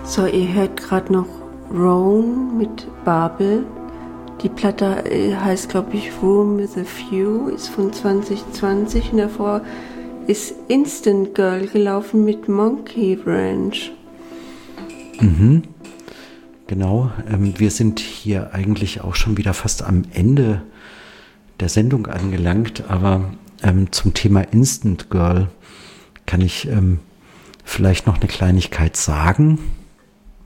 So, ihr hört gerade noch Roan mit Babel. Die Platte heißt, glaube ich, Room with a View, ist von 2020 und davor ist Instant Girl gelaufen mit Monkey Ranch. Mhm. Genau, wir sind hier eigentlich auch schon wieder fast am Ende der Sendung angelangt, aber zum Thema Instant Girl kann ich vielleicht noch eine Kleinigkeit sagen.